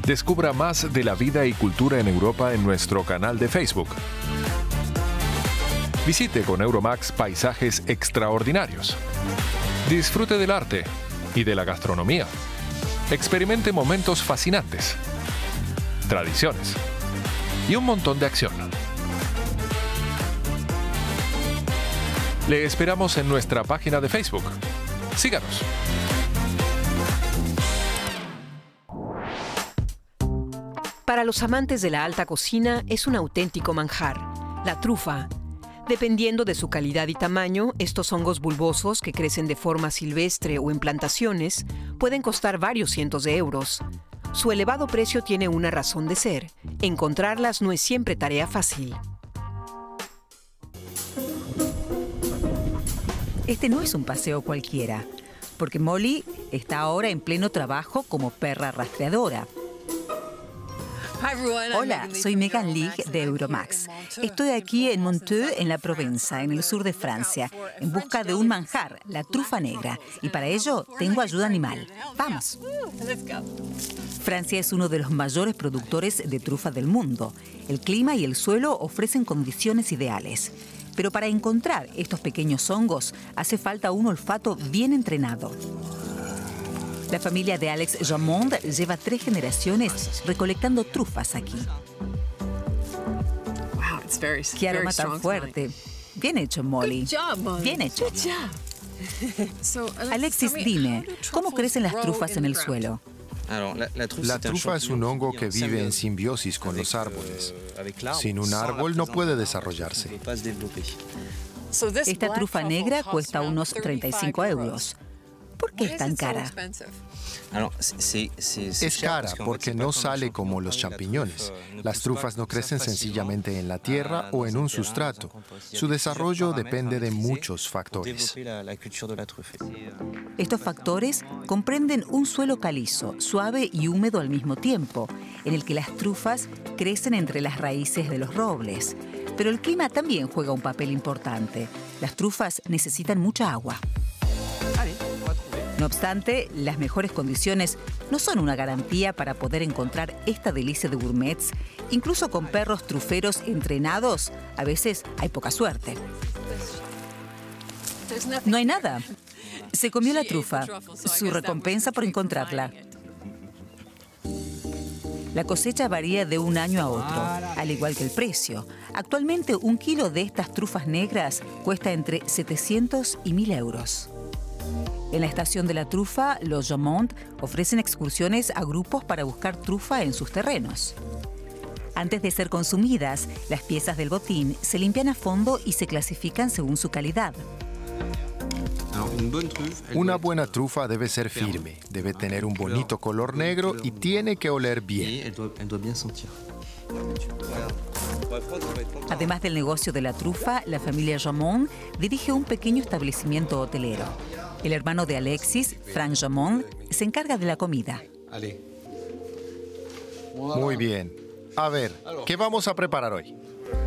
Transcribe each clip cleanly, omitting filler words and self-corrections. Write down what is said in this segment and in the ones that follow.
Descubra más de la vida y cultura en Europa en nuestro canal de Facebook. Visite con Euromax paisajes extraordinarios. Disfrute del arte y de la gastronomía. Experimente momentos fascinantes, tradiciones y un montón de acción. Le esperamos en nuestra página de Facebook. Síganos. Para los amantes de la alta cocina es un auténtico manjar, la trufa. Dependiendo de su calidad y tamaño, estos hongos bulbosos que crecen de forma silvestre o en plantaciones pueden costar varios cientos de euros. Su elevado precio tiene una razón de ser. Encontrarlas no es siempre tarea fácil. Este no es un paseo cualquiera, porque Molly está ahora en pleno trabajo como perra rastreadora. Hola, soy Megan Lee de Euromax. Estoy aquí en Montreux, en la Provenza, en el sur de Francia, en busca de un manjar, la trufa negra. Y para ello tengo ayuda animal. ¡Vamos! Francia es uno de los mayores productores de trufa del mundo. El clima y el suelo ofrecen condiciones ideales. Pero para encontrar estos pequeños hongos hace falta un olfato bien entrenado. La familia de Alex Jamond lleva 3 generaciones recolectando trufas aquí. ¡Qué aroma tan fuerte! Bien hecho, Molly. Bien hecho. Alexis, dime, ¿cómo crecen las trufas en el suelo? La trufa es un hongo que vive en simbiosis con los árboles. Sin un árbol no puede desarrollarse. Esta trufa negra cuesta unos 35 euros. ¿Por qué es tan cara? Es cara porque no sale como los champiñones. Las trufas no crecen sencillamente en la tierra o en un sustrato. Su desarrollo depende de muchos factores. Estos factores comprenden un suelo calizo, suave y húmedo al mismo tiempo, en el que las trufas crecen entre las raíces de los robles. Pero el clima también juega un papel importante. Las trufas necesitan mucha agua. No obstante, las mejores condiciones no son una garantía para poder encontrar esta delicia de gourmets. Incluso con perros truferos entrenados, a veces hay poca suerte. No hay nada. Se comió la trufa. Su recompensa por encontrarla. La cosecha varía de un año a otro, al igual que el precio. Actualmente, 1 kilo de estas trufas negras cuesta entre 700 y 1.000 euros. En la estación de la trufa, los Jamond ofrecen excursiones a grupos para buscar trufa en sus terrenos. Antes de ser consumidas, las piezas del botín se limpian a fondo y se clasifican según su calidad. Una buena trufa debe ser firme, debe tener un bonito color negro y tiene que oler bien. Además del negocio de la trufa, la familia Jamond dirige un pequeño establecimiento hotelero. El hermano de Alexis, Frank Jamond, se encarga de la comida. Muy bien. A ver, ¿qué vamos a preparar hoy?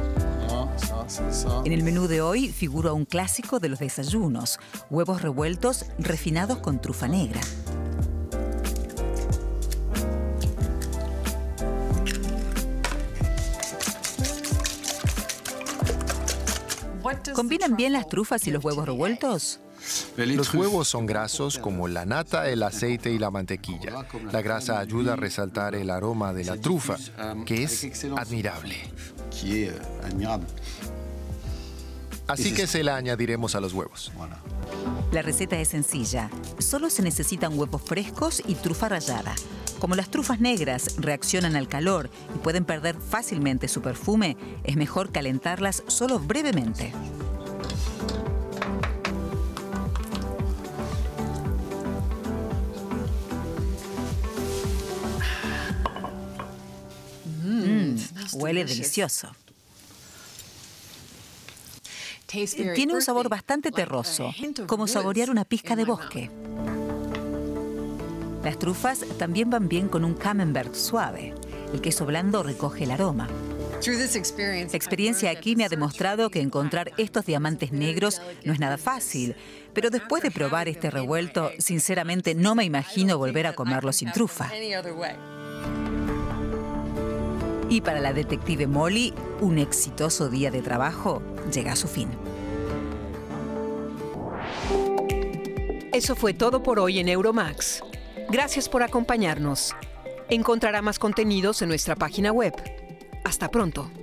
En el menú de hoy figura un clásico de los desayunos: huevos revueltos refinados con trufa negra. ¿Combinan bien las trufas y los huevos revueltos? Los huevos son grasos como la nata, el aceite y la mantequilla. La grasa ayuda a resaltar el aroma de la trufa, que es admirable. Así que se la añadiremos a los huevos. La receta es sencilla. Solo se necesitan huevos frescos y trufa rallada. Como las trufas negras reaccionan al calor y pueden perder fácilmente su perfume, es mejor calentarlas solo brevemente. Huele delicioso. Tiene un sabor bastante terroso, como saborear una pizca de bosque. Las trufas también van bien con un camembert suave. El queso blando recoge el aroma. La experiencia aquí me ha demostrado que encontrar estos diamantes negros no es nada fácil, pero después de probar este revuelto, sinceramente no me imagino volver a comerlo sin trufa. Y para la detective Molly, un exitoso día de trabajo llega a su fin. Eso fue todo por hoy en Euromax. Gracias por acompañarnos. Encontrará más contenidos en nuestra página web. Hasta pronto.